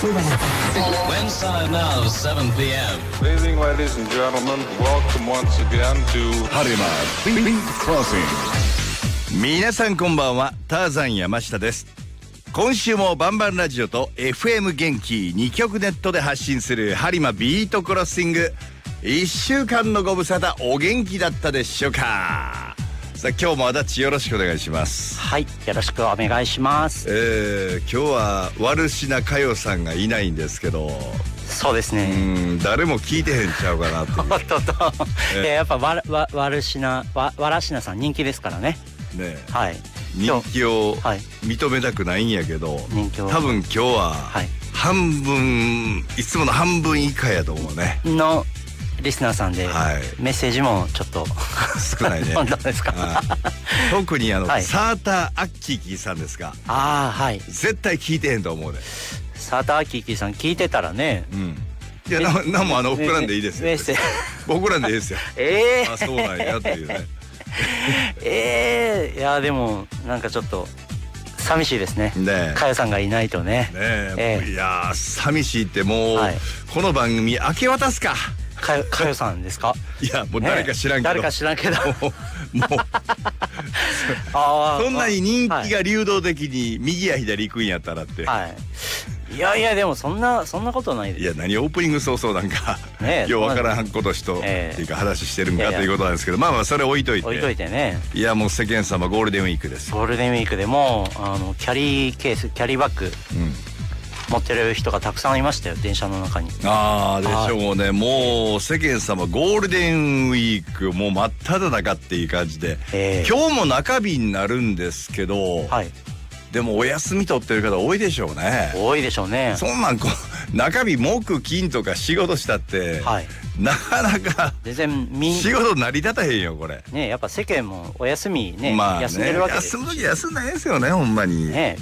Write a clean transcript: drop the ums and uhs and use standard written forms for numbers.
Wednesday now, 7 p.m. Evening, ladies and gentlemen. Welcome once again to ハリマービートクロッシング。 皆さんこんばんは、ターザン山下です。今週もバンバンラジオと FM 元気2曲ネットで発信するハリマビートクロッシング。1週間のご無沙汰お元気だったでしょうか。さあ今日も足立よろしくお願いします。 はい、よろしくお願いします。 今日は悪品佳代さんがいないんですけど、 そうですね、 誰も聞いてへんちゃうかなっていうおっとっと、やっぱわらしなさん人気ですからね。 ね、 はい、 人気をはい認めたくないんやけど、 人気を多分今日ははい半分、いつもの半分以下やと思うねのリスナーさんで、 はい、 メッセージもちょっと少ないね本当ですか。 特にはいサーターアッキーキーさんですが、 はい、 絶対聞いてへんと思うね。 サーターアッキーキーさん聞いてたらね、 いやなんも僕らんでいいですよ。 メッセージ僕らんでいいですよ。あ、そうなんやっていうね。 いやでもなんかちょっと寂しいですね。佳代さんがいないとね。 いや寂しいってもう、 はい、この番組明け渡すか。 佳代さんですか。 いやもう誰か知らんけど、 誰か知らんけどもうそんなに人気が流動的に右や左行くんやったらって、いやでもそんなことないです。 いや何オープニング早々なんか、ようわからんことしと、っていうか話してるんかということなんですけど、まあそれ置いといてね。いやもう世間様ゴールデンウィークです。 ゴールデンウィークでもキャリーケース、キャリーバッグ、持ってる人がたくさんいましたよ、電車の中に。でしょうね。もう世間様ゴールデンウィークもう真っ只中っていう感じで、今日も中日になるんですけど、でもお休み取ってる方多いでしょうね。 多いでしょうね。 そんなん中日木金とか仕事したって、なかなか全然仕事成り立たへんよこれね。 やっぱ世間もお休みね、休めるわけです。 休む時休んないですよねほんまにね。